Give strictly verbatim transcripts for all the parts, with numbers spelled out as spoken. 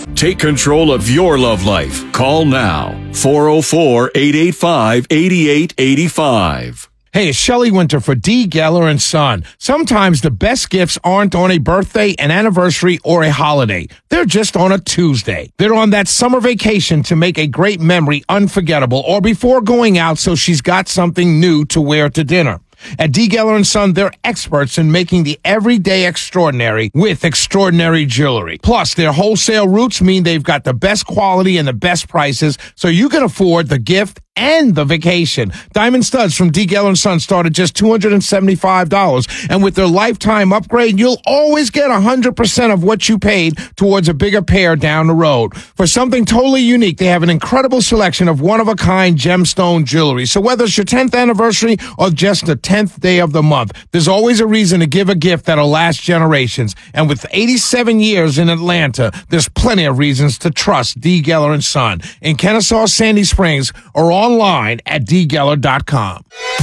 Take control of your love life. Call now. four oh four, eight eight five, eight eight eight five. Hey, it's Shelley Winter for D. Geller and Son. Sometimes the best gifts aren't on a birthday, an anniversary, or a holiday. They're just on a Tuesday. They're on that summer vacation to make a great memory unforgettable, or before going out so she's got something new to wear to dinner. At D. Geller and Son, they're experts in making the everyday extraordinary with extraordinary jewelry. Plus, their wholesale routes mean they've got the best quality and the best prices, so you can afford the gift and the vacation. Diamond studs from D. Geller and Son start at just two hundred seventy-five dollars. And with their lifetime upgrade, you'll always get one hundred percent of what you paid towards a bigger pair down the road. For something totally unique, they have an incredible selection of one-of-a-kind gemstone jewelry. So whether it's your tenth anniversary or just the tenth day of the month, there's always a reason to give a gift that'll last generations. And with eighty-seven years in Atlanta, there's plenty of reasons to trust D. Geller and Son in Kennesaw, Sandy Springs, or online at d geller dot com.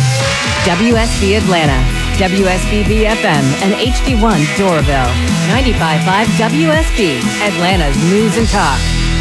W S B Atlanta, W S B B F M, and H D one Doraville. ninety-five point five W S B, Atlanta's News and Talk.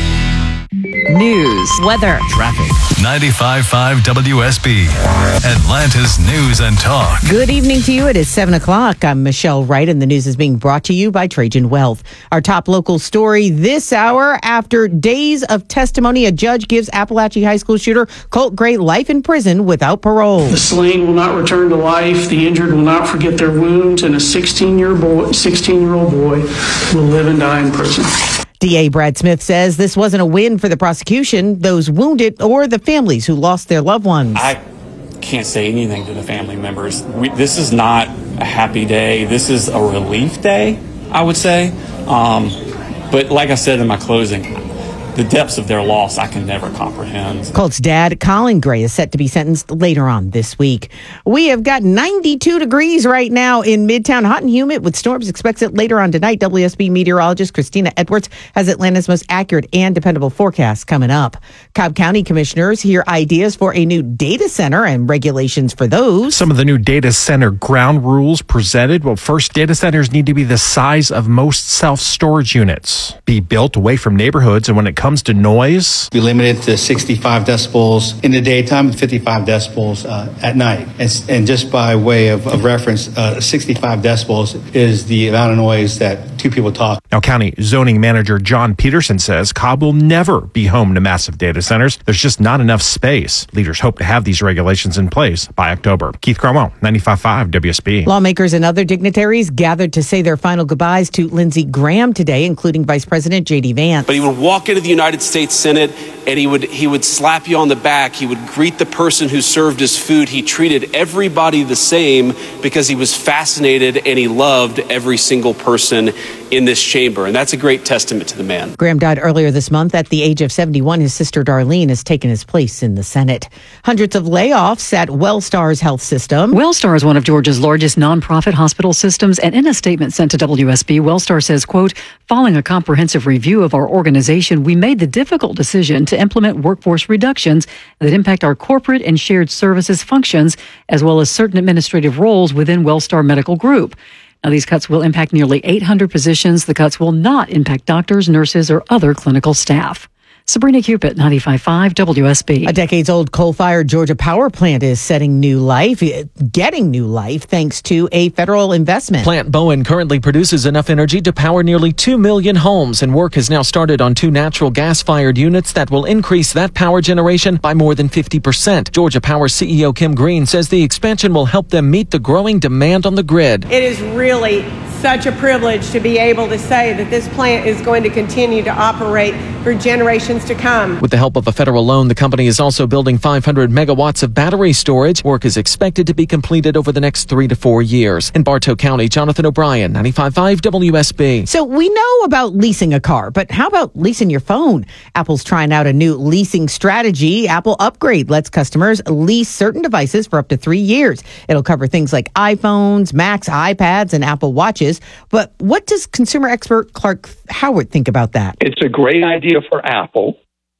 News, weather, traffic. ninety-five point five W S B, Atlanta's News and Talk. Good evening to you. It is seven o'clock. I'm Michelle Wright, and the news is being brought to you by Trajan Wealth. Our top local story this hour: after days of testimony, a judge gives Appalachia High School shooter Colt Gray life in prison without parole. The slain will not return to life. The injured will not forget their wounds, and a sixteen-year boy, sixteen-year-old boy will live and die in prison. D A Brad Smith says this wasn't a win for the prosecution, those wounded, or the families who lost their loved ones. I can't say anything to the family members. We, this is not a happy day. This is a relief day, I would say. Um, but like I said in my closing, the depths of their loss I can never comprehend. Colt's dad, Colin Gray, is set to be sentenced later on this week. We have got ninety-two degrees right now in Midtown, hot and humid with storms expected later on tonight. W S B meteorologist Christina Edwards has Atlanta's most accurate and dependable forecast coming up. Cobb County commissioners hear ideas for a new data center and regulations for those. Some of the new data center ground rules presented. Well, first, data centers need to be the size of most self-storage units, be built away from neighborhoods, and when it comes to noise, we limit it to sixty-five decibels in the daytime and fifty-five decibels uh, at night. And, and just by way of, of reference, uh, sixty-five decibels is the amount of noise that two people talk. Now, County Zoning Manager John Peterson says Cobb will never be home to massive data centers. There's just not enough space. Leaders hope to have these regulations in place by October. Keith Cromwell, ninety-five point five W S B. Lawmakers and other dignitaries gathered to say their final goodbyes to Lindsey Graham today, including Vice President J D Vance. But he would walk into the United States Senate and he would he would slap you on the back. He would greet the person who served his food. He treated everybody the same because he was fascinated and he loved every single person in this chamber. And that's a great testament to the man. Graham died earlier this month at the age of seventy-one. His sister Darlene has taken his place in the Senate. Hundreds of layoffs at WellStar's health system. WellStar is one of Georgia's largest nonprofit hospital systems, and in a statement sent to W S B, WellStar says, quote, following a comprehensive review of our organization, we made the difficult decision to implement workforce reductions that impact our corporate and shared services functions, as well as certain administrative roles within WellStar Medical Group. Now, these cuts will impact nearly eight hundred positions. The cuts will not impact doctors, nurses, or other clinical staff. Sabrina Cupid, ninety-five point five W S B. A decades-old coal-fired Georgia power plant is setting new life, getting new life thanks to a federal investment. Plant Bowen currently produces enough energy to power nearly two million homes, and work has now started on two natural gas-fired units that will increase that power generation by more than fifty percent. Georgia Power C E O Kim Green says the expansion will help them meet the growing demand on the grid. It is really such a privilege to be able to say that this plant is going to continue to operate for generations to come. With the help of a federal loan, the company is also building five hundred megawatts of battery storage. Work is expected to be completed over the next three to four years. In Bartow County, Jonathan O'Brien, ninety-five point five W S B. So we know about leasing a car, but how about leasing your phone? Apple's trying out a new leasing strategy. Apple Upgrade lets customers lease certain devices for up to three years. It'll cover things like iPhones, Macs, iPads, and Apple Watches. But what does consumer expert Clark Howard think about that? It's a great idea for Apple,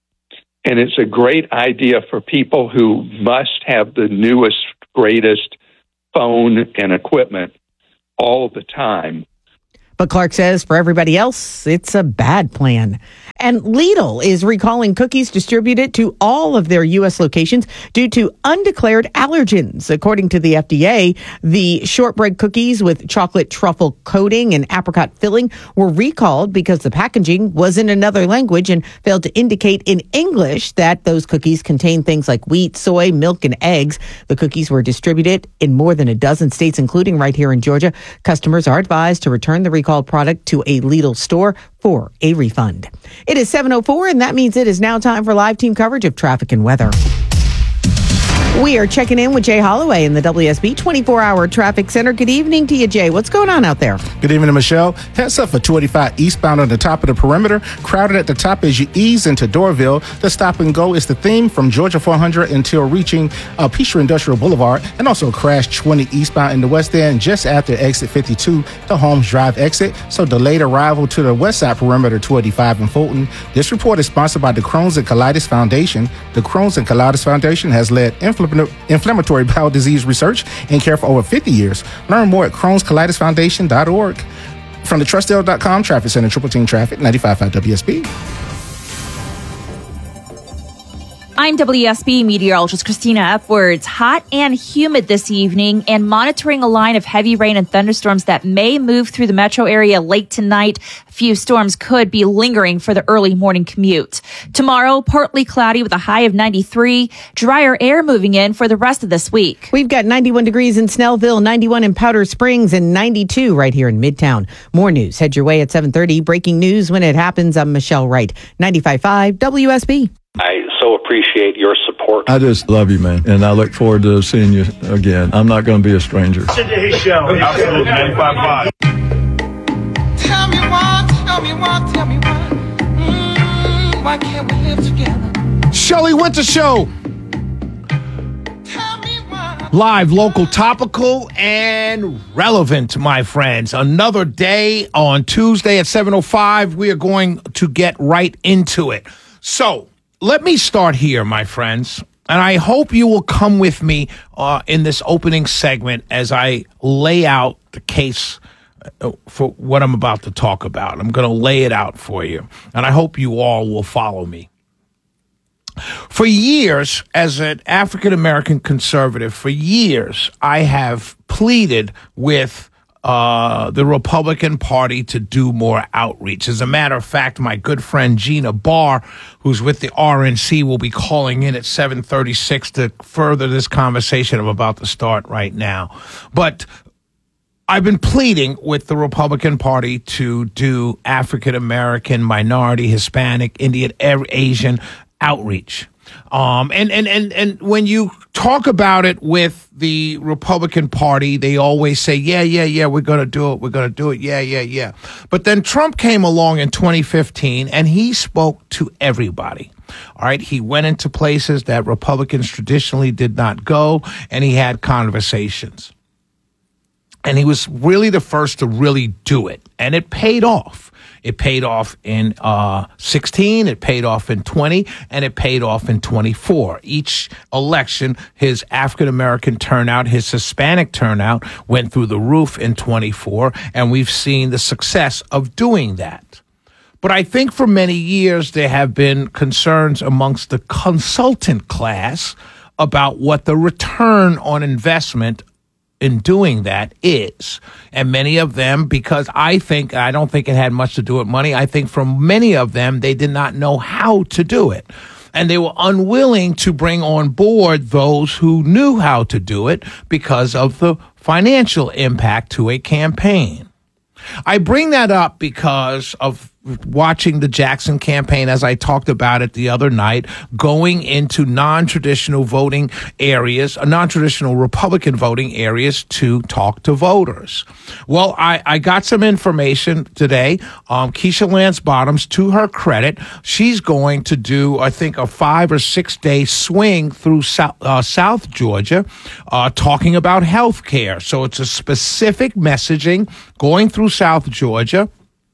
and it's a great idea for people who must have the newest, greatest phone and equipment all the time. But Clark says for everybody else, it's a bad plan. And Lidl is recalling cookies distributed to all of their U S locations due to undeclared allergens. According to the F D A, the shortbread cookies with chocolate truffle coating and apricot filling were recalled because the packaging was in another language and failed to indicate in English that those cookies contain things like wheat, soy, milk, and eggs. The cookies were distributed in more than a dozen states, including right here in Georgia. Customers are advised to return the recalled product to a Lidl store for a refund. It is seven oh four, and that means it is now time for live team coverage of traffic and weather. We are checking in with Jay Holloway in the W S B twenty-four hour Traffic Center. Good evening to you, Jay. What's going on out there? Good evening, Michelle. Heads up for two eighty-five eastbound on the top of the perimeter. Crowded at the top as you ease into Doraville. The stop and go is the theme from Georgia four hundred until reaching uh, Peachtree Industrial Boulevard. And also crash twenty eastbound in the west end just after exit fifty-two, the Holmes Drive exit. So delayed arrival to the west side perimeter two eighty-five in Fulton. This report is sponsored by the Crohn's and Colitis Foundation. The Crohn's and Colitis Foundation has led inflammatory inflammatory bowel disease research and care for over fifty years. Learn more at crohns colitis foundation dot org. From the trustdale dot com Traffic Center, Triple Team Traffic, ninety-five point five W S B. I'm W S B meteorologist Christina Edwards. Hot and humid this evening and monitoring a line of heavy rain and thunderstorms that may move through the metro area late tonight. A few storms could be lingering for the early morning commute. Tomorrow, partly cloudy with a high of ninety-three. Drier air moving in for the rest of this week. We've got ninety-one degrees in Snellville, ninety-one in Powder Springs, and ninety-two right here in Midtown. More news. Head your way at seven thirty. Breaking news when it happens. I'm Michelle Wright, ninety-five point five W S B. I so appreciate your support. I just love you, man, and I look forward to seeing you again. I'm not going to be a stranger. Today's show. Absolutely. ninety-five point five. Tell me why, tell me why, tell me why. Mm, why can't we live together? Shelley Winter Show. Live, local, topical, and relevant, my friends. Another day on Tuesday at seven oh five. We are going to get right into it. So, let me start here, my friends, and I hope you will come with me uh, in this opening segment as I lay out the case uh, for what I'm about to talk about. I'm going to lay it out for you, and I hope you all will follow me. For years, as an African-American conservative, for years, I have pleaded with Uh, the Republican Party to do more outreach. As a matter of fact, my good friend Gina Barr, who's with the R N C, will be calling in at seven thirty-six to further this conversation I'm about to start right now. But I've been pleading with the Republican Party to do African American, minority, Hispanic, Indian, Asian outreach. Um, and, and, and, and when you talk about it with the Republican Party, they always say, yeah, yeah, yeah, we're going to do it. We're going to do it. Yeah, yeah, yeah. But then Trump came along in twenty fifteen and he spoke to everybody. All right. He went into places that Republicans traditionally did not go, and he had conversations. And he was really the first to really do it. And it paid off. It paid off in uh, sixteen, it paid off in twenty, and it paid off in twenty-four. Each election, his African-American turnout, his Hispanic turnout went through the roof in twenty-four, and we've seen the success of doing that. But I think for many years there have been concerns amongst the consultant class about what the return on investment in doing that is. And many of them, because I think, I don't think it had much to do with money, I think for many of them, they did not know how to do it. And they were unwilling to bring on board those who knew how to do it because of the financial impact to a campaign. I bring that up because of watching the Jackson campaign, as I talked about it the other night, going into non-traditional voting areas, non-traditional Republican voting areas to talk to voters. Well, I, I got some information today. Um, Keisha Lance Bottoms, to her credit, she's going to do, I think, a five or six day swing through South, uh, South Georgia, uh, talking about health care. So it's a specific messaging going through South Georgia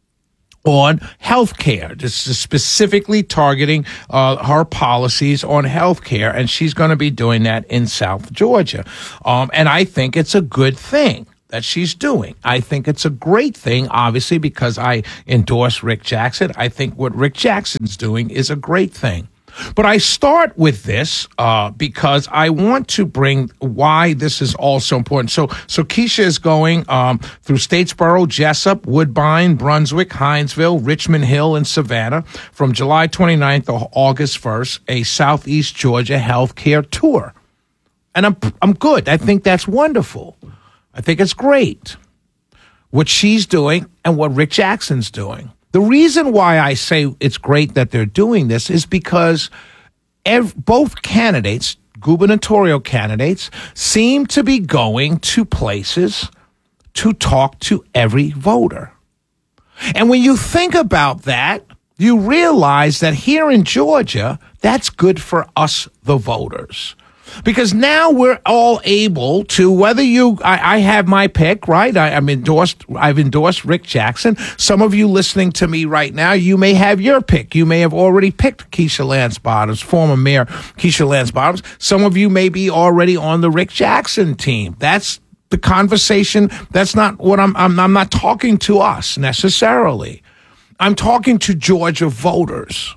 on health care. This is specifically targeting uh, her policies on health care, and she's going to be doing that in South Georgia. Um, and I think it's a good thing. that she's doing. I think it's a great thing, obviously, because I endorse Rick Jackson. I think what Rick Jackson's doing is a great thing. But I start with this uh, because I want to bring why this is also important. So, so Keisha is going um, through Statesboro, Jessup, Woodbine, Brunswick, Hinesville, Richmond Hill, and Savannah from July twenty-ninth to August first, a Southeast Georgia healthcare tour. And I'm I'm good. I think that's wonderful. I think it's great what she's doing and what Rick Jackson's doing. The reason why I say it's great that they're doing this is because ev- both candidates, gubernatorial candidates, seem to be going to places to talk to every voter. And when you think about that, you realize that here in Georgia, that's good for us, the voters. Because now we're all able to, whether you, I, I have my pick, right? I, I'm endorsed, I've endorsed Rick Jackson. Some of you listening to me right now, you may have your pick. You may have already picked Keisha Lance Bottoms, former Mayor Keisha Lance Bottoms. Some of you may be already on the Rick Jackson team. That's the conversation. That's not what I'm, I'm, I'm not talking to us necessarily. I'm talking to Georgia voters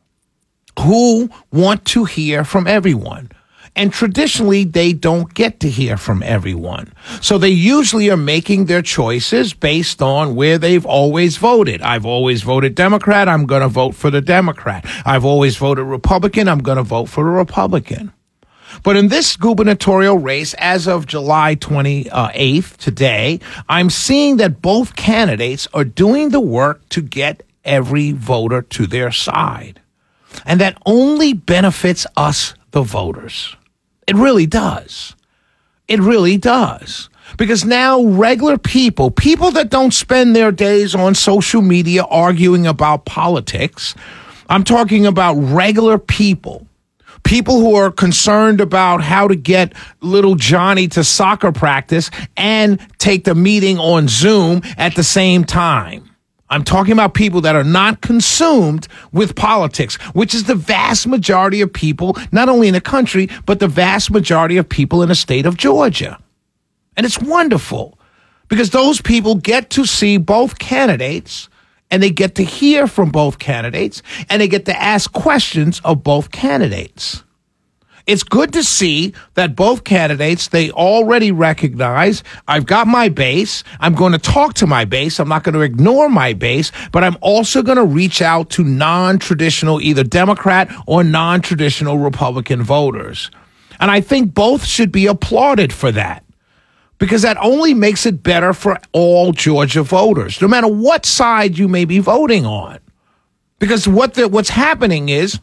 who want to hear from everyone. And traditionally, they don't get to hear from everyone. So they usually are making their choices based on where they've always voted. I've always voted Democrat. I'm going to vote for the Democrat. I've always voted Republican. I'm going to vote for the Republican. But in this gubernatorial race, as of July twenty-eighth, today, I'm seeing that both candidates are doing the work to get every voter to their side. And that only benefits us, the voters. It really does. It really does. Because now regular people, people that don't spend their days on social media arguing about politics, I'm talking about regular people, people who are concerned about how to get little Johnny to soccer practice and take the meeting on Zoom at the same time. I'm talking about people that are not consumed with politics, which is the vast majority of people, not only in the country, but the vast majority of people in the state of Georgia. And it's wonderful because those people get to see both candidates and they get to hear from both candidates and they get to ask questions of both candidates. It's good to see that both candidates, they already recognize, I've got my base. I'm going to talk to my base. I'm not going to ignore my base, but I'm also going to reach out to non-traditional, either Democrat or non-traditional Republican voters. And I think both should be applauded for that because that only makes it better for all Georgia voters, no matter what side you may be voting on. Because what the, what's happening is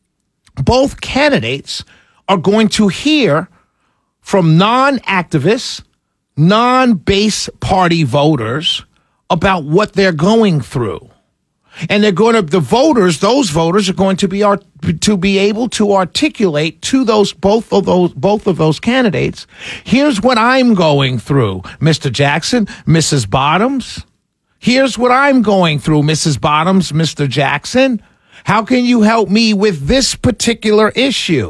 both candidates are going to hear from non-activists, non-base party voters about what they're going through. And they're going to, the voters, those voters are going to be, art, to be able to articulate to those, both of those, both of those candidates, here's what I'm going through, Mister Jackson, Missus Bottoms. Here's what I'm going through, Missus Bottoms, Mister Jackson. How can you help me with this particular issue?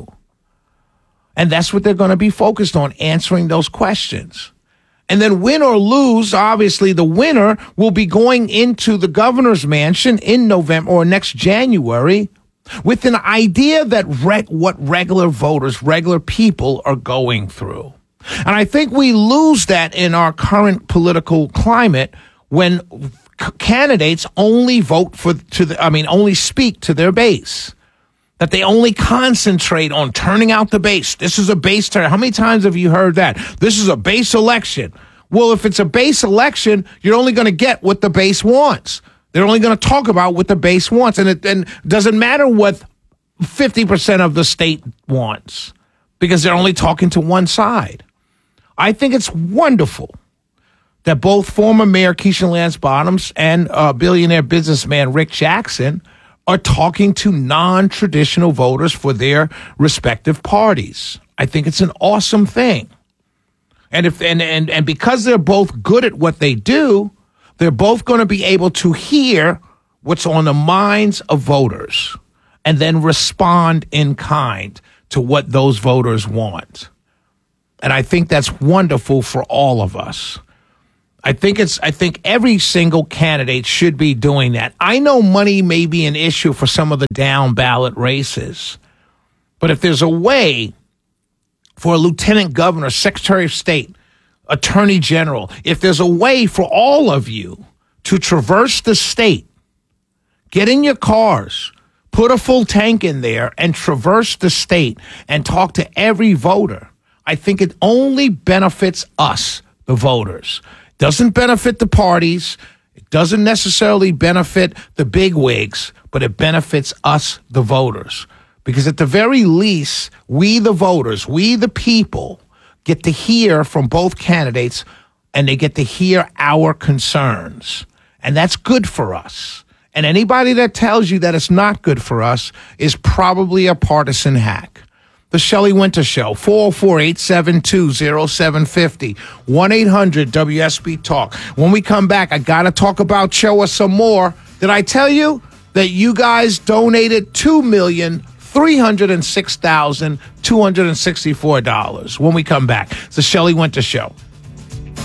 And that's what they're going to be focused on, answering those questions. And then win or lose, obviously the winner will be going into the governor's mansion in November or next January with an idea that reg- what regular voters, regular people are going through. And I think we lose that in our current political climate when c- candidates only vote for, to the, I mean, only speak to their base. That they only concentrate on turning out the base. This is a base turn. How many times have you heard that? This is a base election. Well, if it's a base election, you're only going to get what the base wants. They're only going to talk about what the base wants. And it and doesn't matter what fifty percent of the state wants because they're only talking to one side. I think it's wonderful that both former Mayor Keisha Lance Bottoms and uh, billionaire businessman Rick Jackson are talking to non-traditional voters for their respective parties. I think it's an awesome thing. And if and, and, and because they're both good at what they do, they're both going to be able to hear what's on the minds of voters and then respond in kind to what those voters want. And I think that's wonderful for all of us. I think it's. I think every single candidate should be doing that. I know money may be an issue for some of the down ballot races, but if there's a way for a lieutenant governor, secretary of state, attorney general, if there's a way for all of you to traverse the state, get in your cars, put a full tank in there, and traverse the state and talk to every voter, I think it only benefits us, the voters. Doesn't benefit the parties. It doesn't necessarily benefit the bigwigs, but it benefits us, the voters. Because at the very least, we, the voters, we, the people, get to hear from both candidates, and they get to hear our concerns. And that's good for us. And anybody that tells you that it's not good for us is probably a partisan hack. The Shelley Winter Show, four oh four, eight seven two, oh seven five oh, one eight hundred W S B Talk. When we come back, I got to talk about Choa some more. Did I tell you that you guys donated two million three hundred six thousand two hundred sixty-four dollars? When we come back, it's the Shelley Winter Show.